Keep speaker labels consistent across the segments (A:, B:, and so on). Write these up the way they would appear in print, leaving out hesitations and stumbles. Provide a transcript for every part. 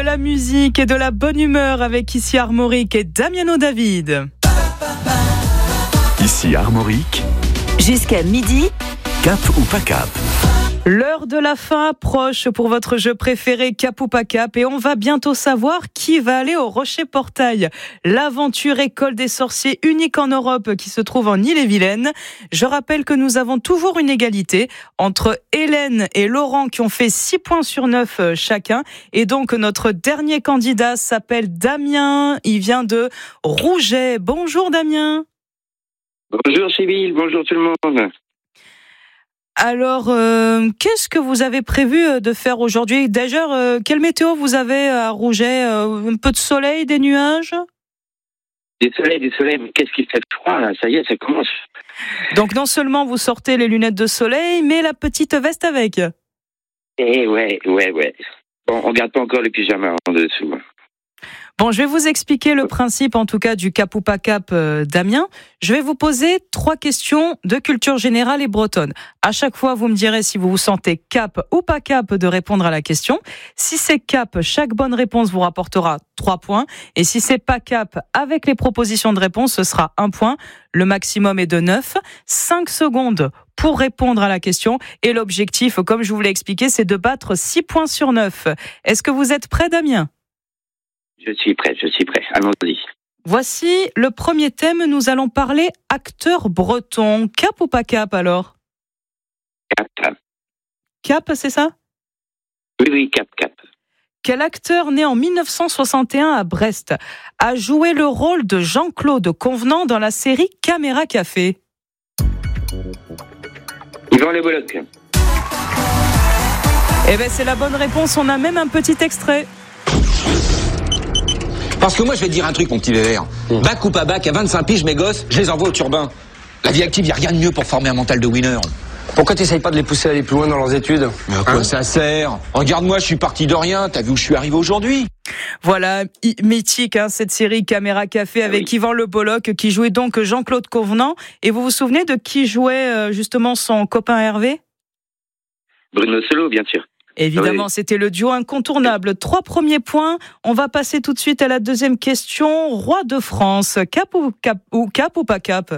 A: la musique et de la bonne humeur avec ici Armorique et Damiano David.
B: Ici Armorique.
C: Jusqu'à midi.
B: Cap ou pas cap?
A: L'heure de la fin approche pour votre jeu préféré Cap ou pas cap et on va bientôt savoir qui va aller au Rocher Portail, l'aventure école des sorciers unique en Europe qui se trouve en Ille-et-Vilaine. Je rappelle que nous avons toujours une égalité entre Hélène et Laurent qui ont fait 6 points sur 9 chacun et donc notre dernier candidat s'appelle Damien, il vient de Rouget. Bonjour Damien.
D: Bonjour Sybille, bonjour tout le monde.
A: Alors, qu'est-ce que vous avez prévu de faire aujourd'hui? D'ailleurs, quelle météo vous avez à Rouget? Un peu de soleil, des nuages?
D: Du soleil, mais qu'est-ce qu'il fait froid là? Ça y est, ça commence.
A: Donc non seulement vous sortez les lunettes de soleil, mais la petite veste avec.
D: Eh ouais. Bon, on garde pas encore le pyjama en dessous.
A: Bon, je vais vous expliquer le principe, en tout cas, du cap ou pas cap, Damien. Je vais vous poser 3 questions de culture générale et bretonne. À chaque fois, vous me direz si vous vous sentez cap ou pas cap de répondre à la question. Si c'est cap, chaque bonne réponse vous rapportera 3 points. Et si c'est pas cap, avec les propositions de réponse, ce sera 1 point. Le maximum est de 9. 5 secondes pour répondre à la question. Et l'objectif, comme je vous l'ai expliqué, c'est de battre 6 points sur 9. Est-ce que vous êtes prêt, Damien ?
D: Je suis prêt. Allons-y.
A: Voici le premier thème. Nous allons parler acteur breton. Cap ou pas cap alors?
D: Cap.
A: Cap, c'est ça?
D: Oui, cap.
A: Quel acteur né en 1961 à Brest a joué le rôle de Jean-Claude Convenant dans la série Caméra Café?
D: Yvan Le Bolloc.
A: Eh bien, c'est la bonne réponse. On a même un petit extrait.
E: Parce que moi, je vais te dire un truc, mon petit Vévert. Bac ou pas bac, à 25 piges, mes gosses, je les envoie au turbin. La vie active, y a rien de mieux pour former un mental de winner.
F: Pourquoi t'essayes pas de les pousser à aller plus loin dans leurs études?
E: Mais à quoi ça sert? Regarde-moi, je suis parti de rien. T'as vu où je suis arrivé aujourd'hui?
A: Voilà, mythique, cette série Caméra Café avec Yvan Le Bolloc qui jouait donc Jean-Claude Convenant. Et vous vous souvenez de qui jouait justement son copain Hervé?
D: Bruno Solo, bien sûr.
A: Évidemment, c'était le duo incontournable. 3 premiers points. On va passer tout de suite à la deuxième question. Roi de France, cap ou pas cap?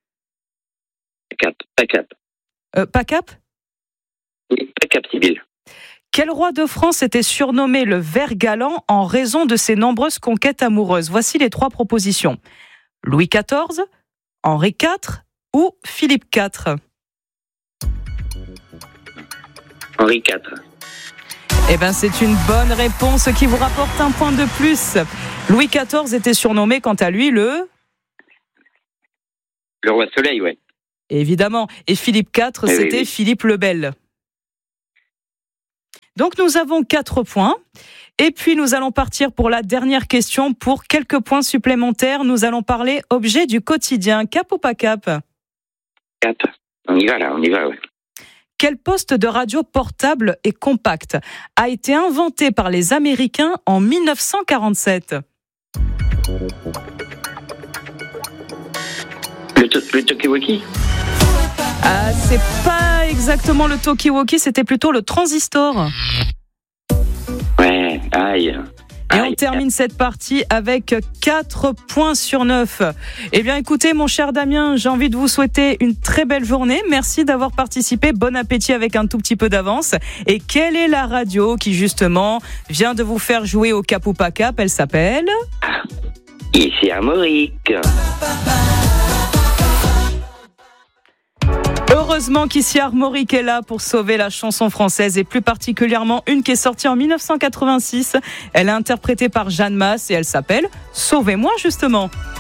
D: Pas cap.
A: Pas cap?
D: Oui, pas cap, Sybille.
A: Quel roi de France était surnommé le Vert Galant en raison de ses nombreuses conquêtes amoureuses? Voici les 3 propositions. Louis XIV, Henri IV ou Philippe IV?
D: Henri IV.
A: Eh bien, c'est une bonne réponse qui vous rapporte 1 point de plus. Louis XIV était surnommé, quant à lui, le
D: roi Soleil, ouais.
A: Évidemment. Et Philippe IV, c'était Philippe le Bel. Donc, nous avons 4 points. Et puis, nous allons partir pour la dernière question. Pour quelques points supplémentaires, nous allons parler objet du quotidien. Cap ou pas cap?
D: Cap. On y va, ouais.
A: Quel poste de radio portable et compact a été inventé par les Américains en 1947?
D: Le Talkie-Walkie?
A: Ah, c'est pas exactement le Talkie-Walkie, c'était plutôt le transistor.
D: Ouais, aïe.
A: Et on termine cette partie avec 4 points sur 9. Eh bien, écoutez, mon cher Damien, j'ai envie de vous souhaiter une très belle journée. Merci d'avoir participé. Bon appétit avec un tout petit peu d'avance. Et quelle est la radio qui, justement, vient de vous faire jouer au cap ou pas cap? Elle s'appelle...
D: Ici Armorique.
A: Heureusement qu'ici Armorique est là pour sauver la chanson française et plus particulièrement une qui est sortie en 1986. Elle est interprétée par Jeanne Masse et elle s'appelle « Sauvez-moi » justement.